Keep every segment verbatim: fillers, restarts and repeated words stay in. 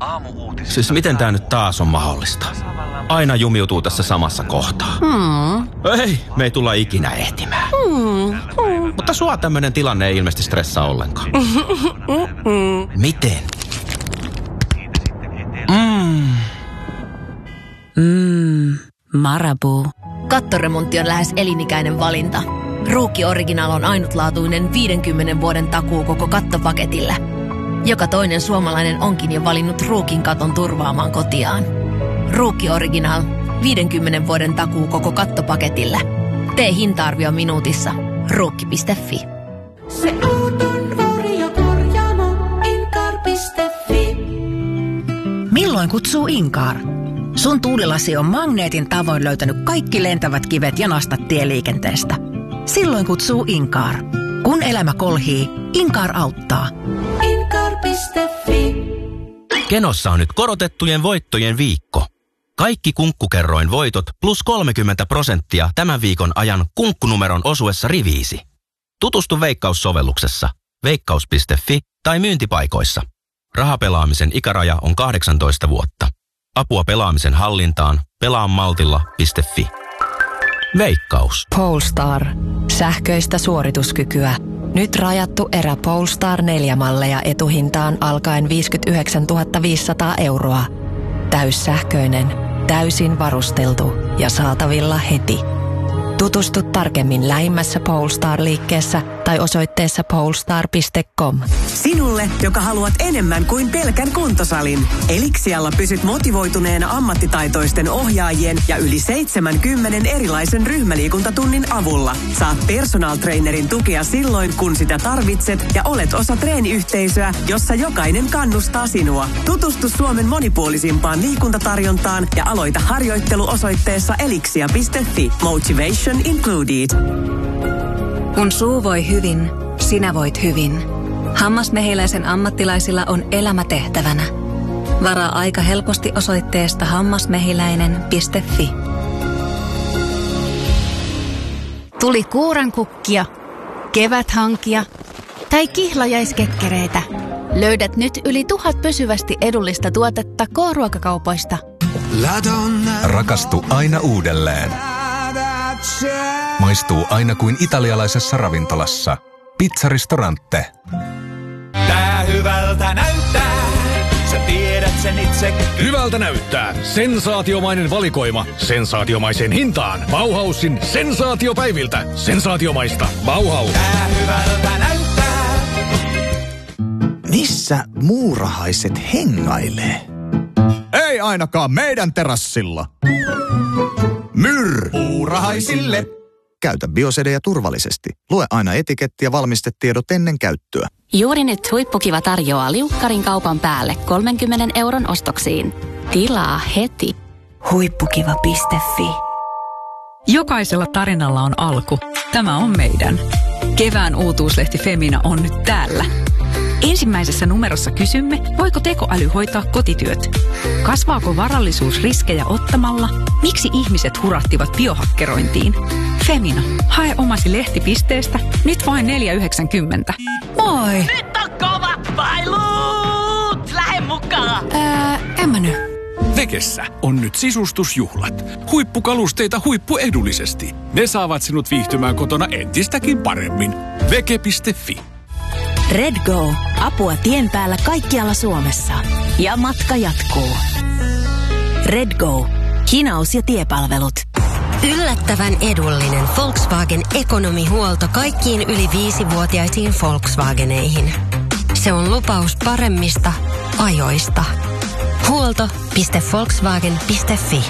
Aamu-uutiset. Siis miten tää nyt taas on mahdollista? Aina jumiutuu tässä samassa kohtaa. Hmm. Ei, me ei tulla ikinä ehtimään. Hmm. Hmm. Mutta sua tämmönen tilanne ei ilmeisesti stressaa ollenkaan. Miten? Mm. Mmm, Marabou. Kattoremontti on lähes elinikäinen valinta. Ruukki Original on ainutlaatuinen viidenkymmenen vuoden takuu koko kattopaketille. Joka toinen suomalainen onkin jo valinnut Ruukin katon turvaamaan kotiaan. Ruukki Original. viidenkymmenen vuoden takuu koko kattopaketille. Tee hinta-arvio minuutissa. Ruukki piste fi. Se auton varjokorjaamo Incar piste fi. Milloin kutsuu Incar? Sun tuulilasi on magneetin tavoin löytänyt kaikki lentävät kivet ja nastat tieliikenteestä. Silloin kutsuu Incar. Kun elämä kolhii, Incar auttaa. Incar piste fi. Kenossa on nyt korotettujen voittojen viikko. Kaikki kunkkukerroin voitot plus kolmekymmentä prosenttia tämän viikon ajan kunkkunumeron osuessa riviisi. Tutustu Veikkaus-sovelluksessa, veikkaus piste fi tai myyntipaikoissa. Rahapelaamisen ikäraja on kahdeksantoista vuotta. Apua pelaamisen hallintaan pelaamaltilla piste fi. Veikkaus. Polestar. Sähköistä suorituskykyä. Nyt rajattu erä Polestar neljä malleja etuhintaan alkaen viisikymmentäyhdeksäntuhatta viisisataa euroa. Täyssähköinen, täysin varusteltu ja saatavilla heti. Tutustu tarkemmin lähimmässä Polestar-liikkeessä tai osoitteessa polestar piste com. Sinulle, joka haluat enemmän kuin pelkän kuntosalin. Elixialla pysyt motivoituneena ammattitaitoisten ohjaajien ja yli seitsemänkymmenen erilaisen ryhmäliikuntatunnin avulla. Saat personal trainerin tukea silloin, kun sitä tarvitset ja olet osa treeniyhteisöä, jossa jokainen kannustaa sinua. Tutustu Suomen monipuolisimpaan liikuntatarjontaan ja aloita harjoittelu osoitteessa elixia piste fi. Motivation included. Kun suu voi hyvin, sinä voit hyvin. Hammasmehiläisen ammattilaisilla on elämä tehtävänä. Varaa aika helposti osoitteesta hammasmehiläinen piste fi. Tuli kuurankukkia, keväthankia tai kihlajaiskekkereitä. Löydät nyt yli tuhat pysyvästi edullista tuotetta K-ruokakaupoista. Rakastu aina uudelleen. Maistuu aina kuin italialaisessa ravintolassa. Pizzaristorante. Tää hyvältä näyttää. Sä tiedät sen itse. Hyvältä näyttää. Sensaatiomainen valikoima. Sensaatiomaiseen hintaan. Bauhausin sensaatiopäiviltä. Sensaatiomaista. Bauhaus. Tää hyvältä näyttää. Missä muurahaiset hengailee? Ei ainakaan meidän terassilla. Myrr! Muurahaisille! Käytä Biosedejä turvallisesti. Lue aina etiketti ja valmistetiedot ennen käyttöä. Juuri nyt Huippukiva tarjoaa liukkarin kaupan päälle kolmenkymmenen euron ostoksiin. Tilaa heti. Huippukiva piste fi. Jokaisella tarinalla on alku. Tämä on meidän. Kevään uutuuslehti Femina on nyt täällä. Ensimmäisessä numerossa kysymme, voiko tekoäly hoitaa kotityöt? Kasvaako varallisuus riskejä ottamalla? Miksi ihmiset hurahtivat biohakkerointiin? Femina, hae omasi lehtipisteestä, nyt vain neljä yhdeksänkymmentä. Moi! Nyt on kovat pailut! Lähde mukaan! Ää, en mä nyt. Vekessä on nyt sisustusjuhlat. Huippukalusteita huippuedullisesti. Ne saavat sinut viihtymään kotona entistäkin paremmin. Veke piste fi. Redgo. Apua tien päällä kaikkialla Suomessa. Ja matka jatkuu. Redgo. Hinaus ja tiepalvelut. Yllättävän edullinen Volkswagen ekonomihuolto kaikkiin yli viisivuotiaisiin Volkswageneihin. Se on lupaus paremmista ajoista. Huolto piste volkswagen piste fi.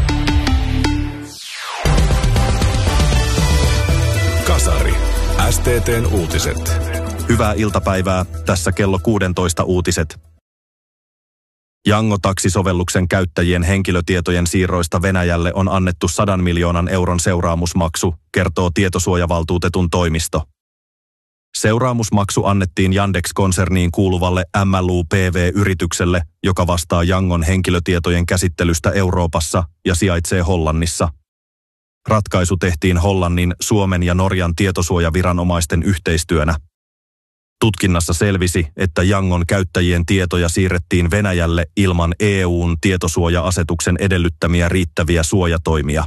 Kasari. S T T:n uutiset. Hyvää iltapäivää. Tässä kello kuusitoista uutiset. Jango-taksisovelluksen käyttäjien henkilötietojen siirroista Venäjälle on annettu sadan miljoonan euron seuraamusmaksu, kertoo tietosuojavaltuutetun toimisto. Seuraamusmaksu annettiin Yandex-konserniin kuuluvalle M L U P V-yritykselle, joka vastaa Jangon henkilötietojen käsittelystä Euroopassa ja sijaitsee Hollannissa. Ratkaisu tehtiin Hollannin, Suomen ja Norjan tietosuojaviranomaisten yhteistyönä. Tutkinnassa selvisi, että Yangon käyttäjien tietoja siirrettiin Venäjälle ilman E U:n tietosuoja-asetuksen edellyttämiä riittäviä suojatoimia.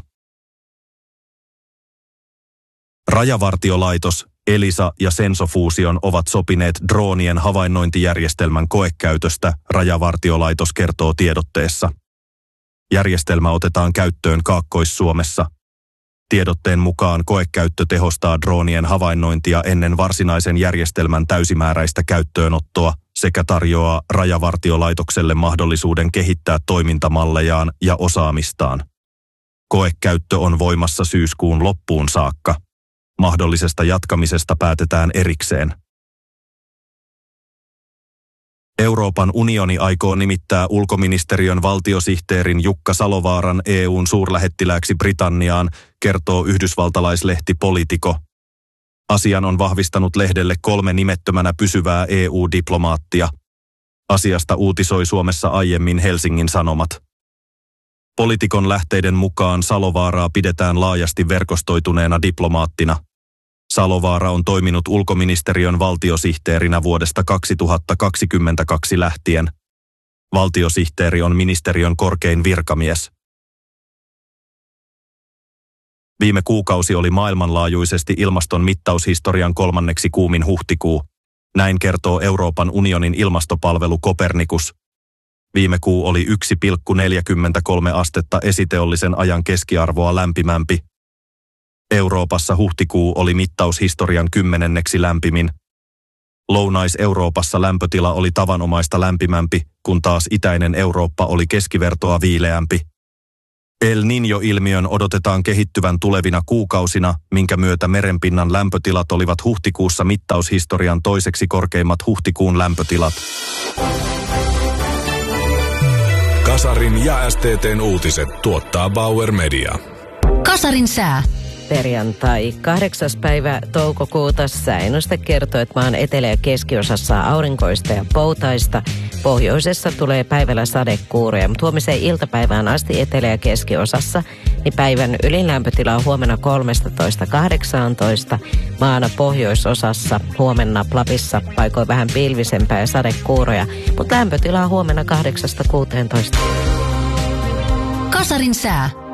Rajavartiolaitos, Elisa ja Sensofusion ovat sopineet droonien havainnointijärjestelmän koekäytöstä, Rajavartiolaitos kertoo tiedotteessa. Järjestelmä otetaan käyttöön Kaakkois-Suomessa. Tiedotteen mukaan koekäyttö tehostaa droonien havainnointia ennen varsinaisen järjestelmän täysimääräistä käyttöönottoa sekä tarjoaa Rajavartiolaitokselle mahdollisuuden kehittää toimintamallejaan ja osaamistaan. Koekäyttö on voimassa syyskuun loppuun saakka. Mahdollisesta jatkamisesta päätetään erikseen. Euroopan unioni aikoo nimittää ulkoministeriön valtiosihteerin Jukka Salovaaran E U:n suurlähettilääksi Britanniaan, kertoo yhdysvaltalaislehti Politico. Asian on vahvistanut lehdelle kolme nimettömänä pysyvää E U-diplomaattia. Asiasta uutisoi Suomessa aiemmin Helsingin Sanomat. Politikon lähteiden mukaan Salovaaraa pidetään laajasti verkostoituneena diplomaattina. Salovaara on toiminut ulkoministeriön valtiosihteerinä vuodesta kaksituhattakaksikymmentäkaksi lähtien. Valtiosihteeri on ministeriön korkein virkamies. Viime kuukausi oli maailmanlaajuisesti ilmaston mittaushistorian kolmanneksi kuumin huhtikuu. Näin kertoo Euroopan unionin ilmastopalvelu Copernicus. Viime kuu oli yksi pilkku neljäkymmentäkolme astetta esiteollisen ajan keskiarvoa lämpimämpi. Euroopassa huhtikuu oli mittaushistorian kymmenenneksi lämpimin. Lounais-Euroopassa lämpötila oli tavanomaista lämpimämpi, kun taas itäinen Eurooppa oli keskivertoa viileämpi. El Niño-ilmiön odotetaan kehittyvän tulevina kuukausina, minkä myötä merenpinnan lämpötilat olivat huhtikuussa mittaushistorian toiseksi korkeimmat huhtikuun lämpötilat. Kasarin ja S T T:n uutiset tuottaa Bauer Media. Kasarin sää. Perjantai kahdeksas päivä toukokuuta sääennuste kertoo, että maan etelä- ja keskiosassa on aurinkoista ja poutaista. Pohjoisessa tulee päivällä sadekuuroja, mutta huomiseen iltapäivään asti etelä- ja keskiosassa niin päivän ylilämpötila on huomenna kolmetoista kahdeksantoista. Maana pohjoisosassa huomenna Lapissa paikoin vähän pilvisempää ja sadekuuroja, mutta lämpötila on huomenna kahdeksasta kuuteentoista. Kasarin sää.